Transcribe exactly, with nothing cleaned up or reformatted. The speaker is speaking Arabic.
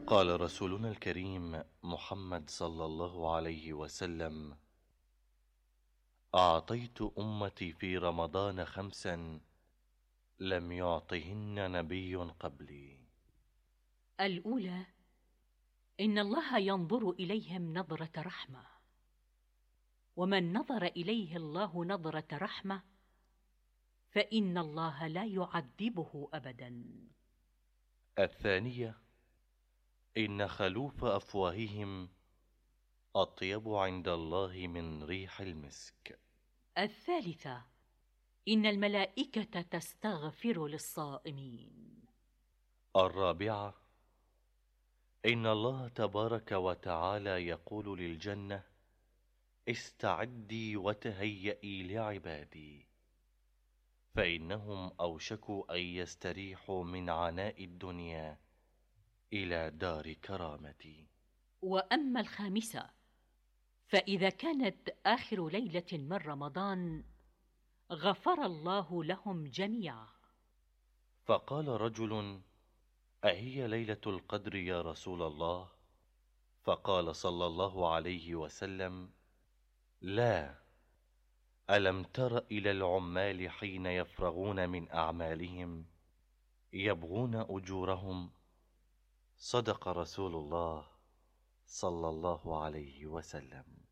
قال رسولنا الكريم محمد صلى الله عليه وسلم: أعطيت أمتي في رمضان خمسا لم يعطهن نبي قبلي. الأولى: إن الله ينظر إليهم نظرة رحمة، ومن نظر إليه الله نظرة رحمة فإن الله لا يعذبه أبدا. الثانية: إن خلوف أفواههم أطيب عند الله من ريح المسك. الثالثة: إن الملائكة تستغفر للصائمين. الرابعة: إن الله تبارك وتعالى يقول للجنة: استعدي وتهيئي لعبادي، فإنهم أوشكوا أن يستريحوا من عناء الدنيا إلى دار كرامتي. وأما الخامسة: فإذا كانت آخر ليلة من رمضان غفر الله لهم جميعا. فقال رجل: أهي ليلة القدر يا رسول الله؟ فقال صلى الله عليه وسلم: لا، ألم تر إلى العمال حين يفرغون من أعمالهم يبغون أجورهم؟ صدق رسول الله صلى الله عليه وسلم.